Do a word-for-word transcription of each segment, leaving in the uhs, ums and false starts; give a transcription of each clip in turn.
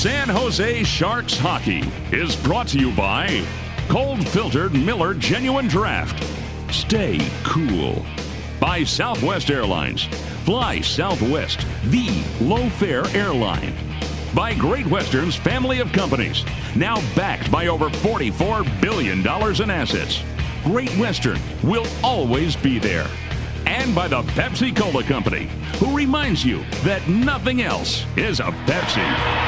San Jose Sharks hockey is brought to you by cold filtered Miller Genuine Draft. Stay cool. By Southwest Airlines. Fly Southwest, the low-fare airline. By Great Western's family of companies, now backed by over forty-four billion dollars in assets. Great Western will always be there. And by the Pepsi Cola Company, who reminds you that nothing else is a Pepsi.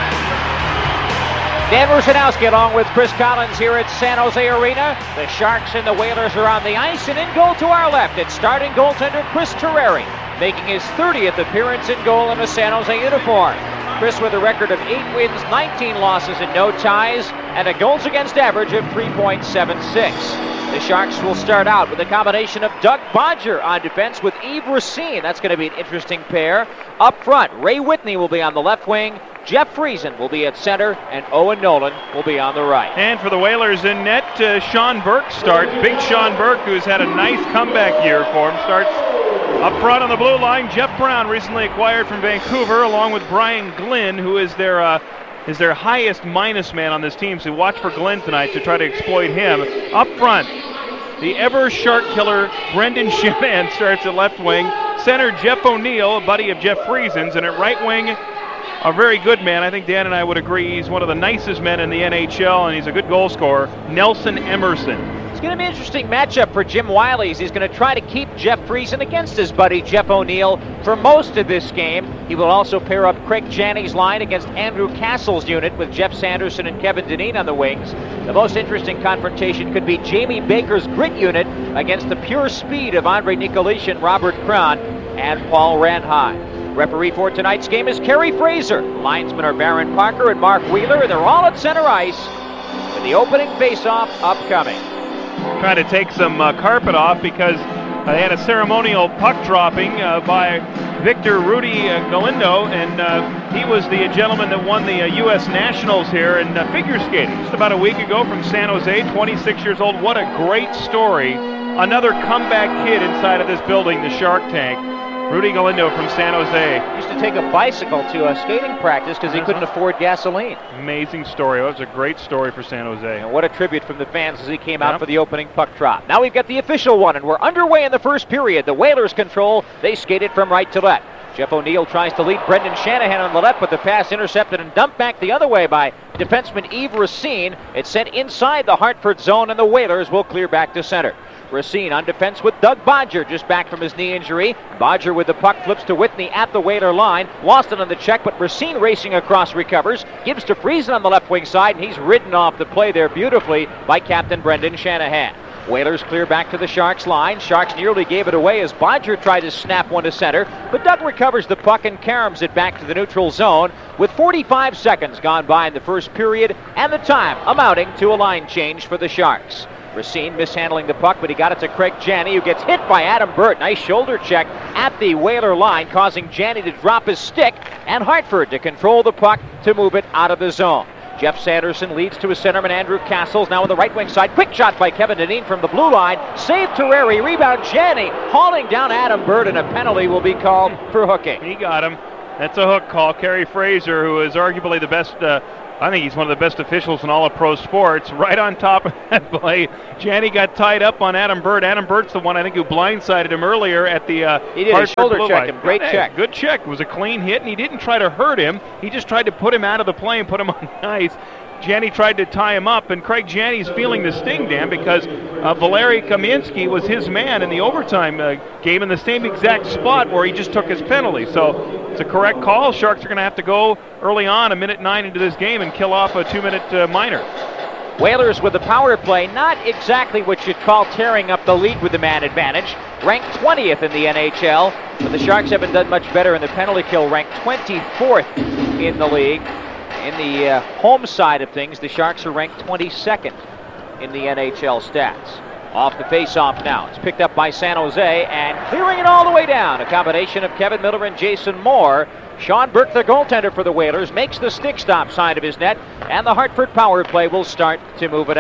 Dan Rusanowski along with Chris Collins here at San Jose Arena. The Sharks and the Whalers are on the ice, and in goal to our left, it's starting goaltender Chris Terreri, making his thirtieth appearance in goal in a San Jose uniform. Chris with a record of eight wins, nineteen losses, and no ties, and a goals against average of three point seven six. The Sharks will start out with a combination of Doug Bodger on defense with Yves Racine. That's going to be an interesting pair. Up front, Ray Whitney will be on the left wing, Jeff Friesen will be at center, and Owen Nolan will be on the right. And for the Whalers in net, uh, Sean Burke starts. Big Sean Burke, who's had a nice comeback year for him, starts up front on the blue line. Jeff Brown, recently acquired from Vancouver, along with Brian Glynn, who is their uh, is their highest minus man on this team. So watch for Glynn tonight to try to exploit him. Up front, the ever shark killer Brendan Shanahan starts at left wing. Center, Jeff O'Neill, a buddy of Jeff Friesen's, and at right wing, a very good man. I think Dan and I would agree he's one of the nicest men in the N H L, and he's a good goal scorer, Nelson Emerson. It's going to be an interesting matchup for Jim Wiley. He's going to try to keep Jeff Friesen against his buddy Jeff O'Neill for most of this game. He will also pair up Craig Janney's line against Andrew Castle's unit with Jeff Sanderson and Kevin Dineen on the wings. The most interesting confrontation could be Jamie Baker's grit unit against the pure speed of Andre Nicolishin, Robert Cron, and Paul Ranheim. Referee for tonight's game is Kerry Fraser. Linesmen are Baron Parker and Mark Wheeler, and they're all at center ice with the opening face-off upcoming. Trying to take some uh, carpet off because uh, they had a ceremonial puck dropping uh, by Victor Rudy uh, Galindo, and uh, he was the gentleman that won the uh, U S Nationals here in uh, figure skating just about a week ago from San Jose, twenty-six years old. What a great story. Another comeback kid inside of this building, the Shark Tank. Rudy Galindo from San Jose. Used to take a bicycle to a skating practice because he couldn't afford gasoline. Amazing story. That was a great story for San Jose. And what a tribute from the fans as he came out yep. for the opening puck drop. Now we've got the official one, and we're underway in the first period. The Whalers control. They skated from right to left. Jeff O'Neill tries to lead Brendan Shanahan on the left, but the pass intercepted and dumped back the other way by defenseman Yves Racine. It's sent inside the Hartford zone, and the Whalers will clear back to center. Racine on defense with Doug Bodger, just back from his knee injury. Bodger with the puck flips to Whitney at the Whaler line. Lost it on the check, but Racine racing across recovers. Gives to Friesen on the left wing side, and he's ridden off the play there beautifully by Captain Brendan Shanahan. Whalers clear back to the Sharks line. Sharks nearly gave it away as Bodger tried to snap one to center, but Doug recovers the puck and caroms it back to the neutral zone with forty-five seconds gone by in the first period, and the time amounting to a line change for the Sharks. Racine mishandling the puck, but he got it to Craig Janney, who gets hit by Adam Burt. Nice shoulder check at the Whaler line, causing Janney to drop his stick, and Hartford to control the puck to move it out of the zone. Jeff Sanderson leads to his centerman, Andrew Castles, now on the right wing side. Quick shot by Kevin Dineen from the blue line. Save Terreri, rebound Janney, hauling down Adam Burt, and a penalty will be called for hooking. He got him. That's a hook call. Kerry Fraser, who is arguably the best... Uh, I think he's one of the best officials in all of pro sports. Right on top of that play, Janney got tied up on Adam Burt. Adam Burt's the one, I think, who blindsided him earlier at the uh, He did a shoulder check him. Great good, check. Good check. It was a clean hit, and he didn't try to hurt him. He just tried to put him out of the play and put him on the ice. Janney tried to tie him up, and Craig Janney's feeling the sting, Dan, because uh, Valeri Kaminsky was his man in the overtime uh, game in the same exact spot where he just took his penalty. So it's a correct call. Sharks are going to have to go early on, a minute nine into this game, and kill off a two-minute uh, minor. Whalers with the power play, not exactly what you'd call tearing up the lead with the man advantage. Ranked twentieth in the N H L, but the Sharks haven't done much better in the penalty kill, ranked twenty-fourth in the league. In the uh, home side of things, the Sharks are ranked twenty-second in the N H L stats. Off the face-off now. It's picked up by San Jose, and clearing it all the way down. A combination of Kevin Miller and Jason Moore. Sean Burke, the goaltender for the Whalers, makes the stick stop side of his net, and the Hartford power play will start to move it out.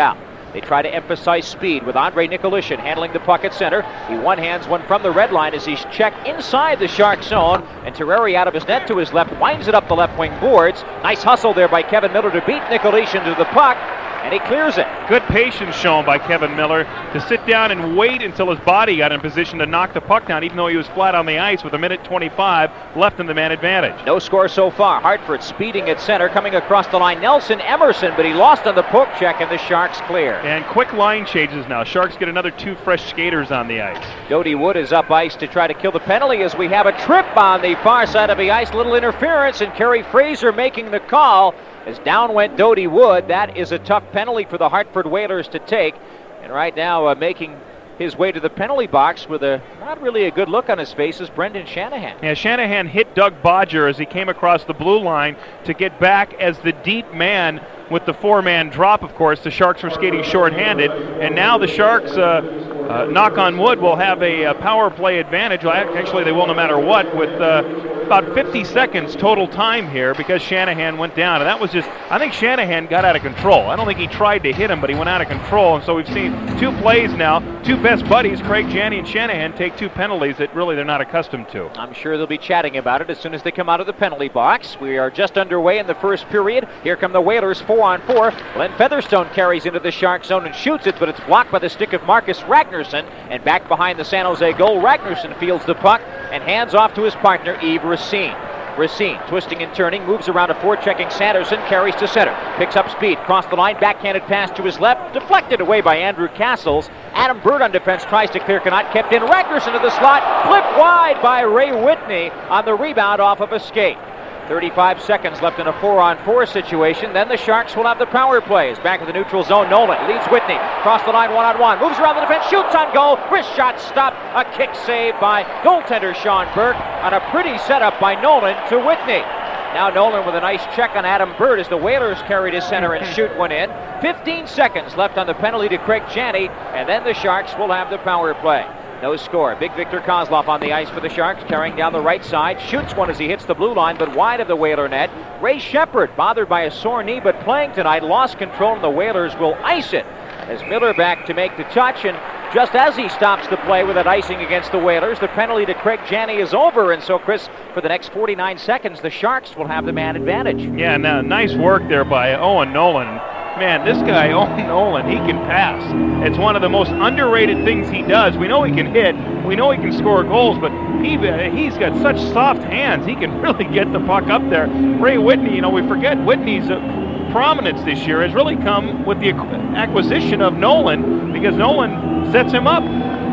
They try to emphasize speed with Andre Nikolishin handling the puck at center. He one-hands one from the red line as he's checked inside the Shark zone, and Terreri out of his net to his left winds it up the left wing boards. Nice hustle there by Kevin Miller to beat Nikolishin to the puck, and he clears it. Good patience shown by Kevin Miller to sit down and wait until his body got in position to knock the puck down, even though he was flat on the ice with a minute twenty-five left in the man advantage. No score so far. Hartford speeding at center, coming across the line. Nelson Emerson, but he lost on the poke check, and the Sharks clear. And quick line changes now. Sharks get another two fresh skaters on the ice. Dodie Wood is up ice to try to kill the penalty as we have a trip on the far side of the ice. Little interference, and Kerry Fraser making the call. As down went Dodie Wood. That is a tough penalty for the Hartford Whalers to take. And right now uh, making his way to the penalty box with a not really a good look on his face is Brendan Shanahan. Yeah, Shanahan hit Doug Bodger as he came across the blue line to get back as the deep man with the four-man drop, of course. The Sharks were skating shorthanded, and now the Sharks, uh, uh, knock on wood, will have a, a power play advantage. Well, actually, they will no matter what, with uh, about fifty seconds total time here because Shanahan went down. And that was just, I think Shanahan got out of control. I don't think he tried to hit him, but he went out of control. And so we've seen two plays now, two best buddies, Craig Janney and Shanahan, take two penalties that really they're not accustomed to. I'm sure they'll be chatting about it as soon as they come out of the penalty box. We are just underway in the first period. Here come the Whalers, four on four. Glenn Featherstone carries into the Shark zone and shoots it, but it's blocked by the stick of Marcus Ragnarsson. And back behind the San Jose goal, Ragnarsson fields the puck and hands off to his partner, Yves Racine. Racine, twisting and turning, moves around a forechecking Sanderson, carries to center, picks up speed, cross the line, backhanded pass to his left, deflected away by Andrew Castles. Adam Bird on defense tries to clear, cannot, kept in. Ragnarsson to the slot, flipped wide by Ray Whitney on the rebound off of a skate. thirty-five seconds left in a four-on-four situation. Then the Sharks will have the power plays. Back in the neutral zone, Nolan leads Whitney. Cross the line, one-on-one. Moves around the defense, shoots on goal. Wrist shot stopped. A kick saved by goaltender Sean Burke on a pretty setup by Nolan to Whitney. Now Nolan with a nice check on Adam Bird as the Whalers carry to center and shoot one in. fifteen seconds left on the penalty to Craig Janney, and then the Sharks will have the power play. No score. Big Victor Kozlov on the ice for the Sharks, carrying down the right side. Shoots one as he hits the blue line, but wide of the Whaler net. Ray Shepard, bothered by a sore knee, but playing tonight, lost control, and the Whalers will ice it. As Miller back to make the touch, and just as he stops the play with that icing against the Whalers, the penalty to Craig Janney is over. And so, Chris, for the next forty-nine seconds, the Sharks will have the man advantage. Yeah, now, nice work there by Owen Nolan. Man, this guy, Owen Nolan, he can pass. It's one of the most underrated things he does. We know he can hit. We know he can score goals, but he, he's got such soft hands. He can really get the puck up there. Ray Whitney, you know, we forget Whitney's uh, prominence this year has really come with the acquisition of Nolan because Nolan sets him up.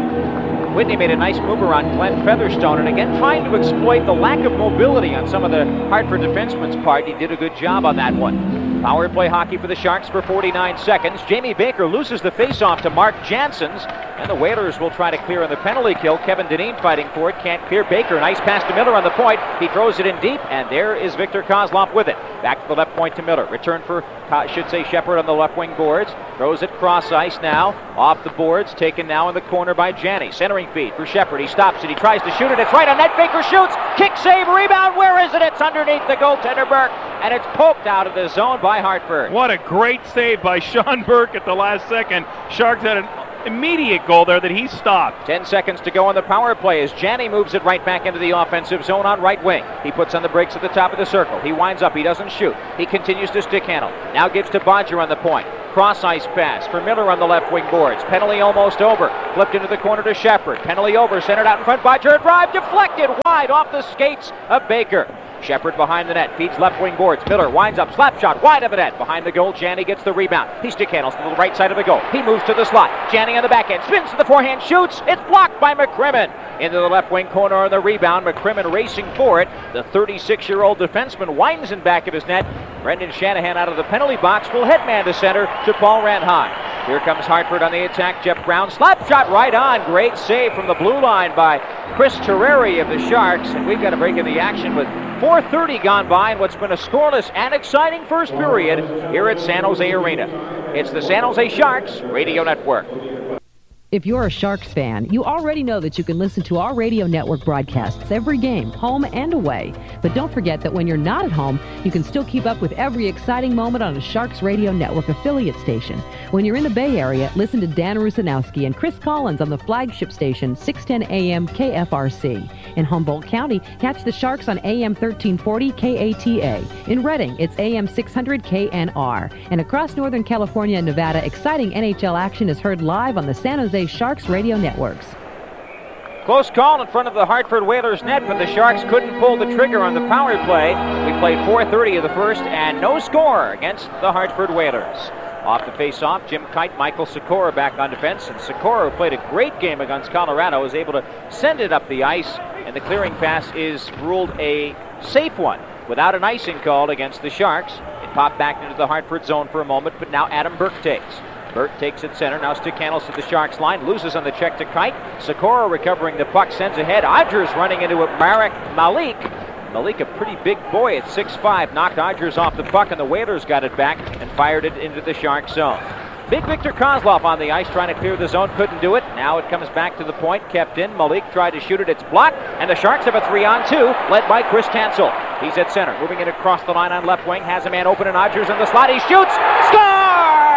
Whitney made a nice move around Glenn Featherstone, and again trying to exploit the lack of mobility on some of the Hartford defensemen's part. He did a good job on that one. Power play hockey for the Sharks for forty-nine seconds. Jamie Baker loses the faceoff to Mark Janssens, and the Whalers will try to clear on the penalty kill. Kevin Dineen fighting for it, can't clear. Baker, nice pass to Miller on the point. He throws it in deep, and there is Victor Kozlov with it. Back to the left point to Miller. Return for, I should say, Shepard on the left wing boards. Throws it cross ice now. Off the boards, taken now in the corner by Janney. Centering feed for Shepard. He stops it. He tries to shoot it. It's right on net. Baker shoots. Kick save. Rebound. Where is it? It's underneath the goaltender Burke, and it's poked out of the zone by Hartford. What a great save by Sean Burke at the last second. Sharks had an immediate goal there that he stopped. Ten seconds to go on the power play as Janney moves it right back into the offensive zone on right wing. He puts on the brakes at the top of the circle. He winds up. He doesn't shoot. He continues to stick handle. Now gives to Bodger on the point. Cross ice pass for Miller on the left wing boards. Penalty almost over. Flipped into the corner to Shepard. Penalty over. Centered out in front. Bodger drive deflected wide off the skates of Baker. Shepard behind the net, feeds left wing boards. Miller winds up, slap shot, wide of the net. Behind the goal, Janney gets the rebound. He stick handles to the right side of the goal. He moves to the slot. Janney on the back end, spins to the forehand, shoots. It's blocked by McCrimmon. Into the left wing corner on the rebound. McCrimmon racing for it. The thirty-six-year-old defenseman winds in back of his net. Brendan Shanahan out of the penalty box will head man to center to Paul Ranheim. Here comes Hartford on the attack. Jeff Brown, slap shot right on. Great save from the blue line by Chris Terreri of the Sharks. And we've got a break in the action with four thirty gone by in what's been a scoreless and exciting first period here at San Jose Arena. It's the San Jose Sharks Radio Network. If you're a Sharks fan, you already know that you can listen to our radio network broadcasts every game, home and away. But don't forget that when you're not at home, you can still keep up with every exciting moment on a Sharks Radio Network affiliate station. When you're in the Bay Area, listen to Dan Rusanowski and Chris Collins on the flagship station six ten A M K F R C. In Humboldt County, catch the Sharks on A M thirteen forty K A T A. In Redding, it's A M six hundred K N R. And across Northern California and Nevada, exciting N H L action is heard live on the San Jose Sharks radio networks. Close call in front of the Hartford Whalers net, but the Sharks couldn't pull the trigger on the power play. We played four thirty of the first and no score against the Hartford Whalers. Off the face-off, Jim Kite, Michael Sikora back on defense, and Sikora, who played a great game against Colorado, was able to send it up the ice, and the clearing pass is ruled a safe one without an icing called against the Sharks. It popped back into the Hartford zone for a moment, but now Adam Burke takes. Burke takes it center. Now stick handles to the Sharks line. Loses on the check to Kite. Sikora recovering the puck. Sends ahead. Odgers running into it. Marek Malik. Malik, a pretty big boy at six five. Knocked Odgers off the puck, and the Whalers got it back and fired it into the Sharks zone. Big Victor Kozlov on the ice trying to clear the zone. Couldn't do it. Now it comes back to the point. Kept in. Malik tried to shoot it. It's blocked. And the Sharks have a three on two, led by Chris Tansel. He's at center. Moving it across the line on left wing. Has a man open, and Odgers in the slot. He shoots. Score!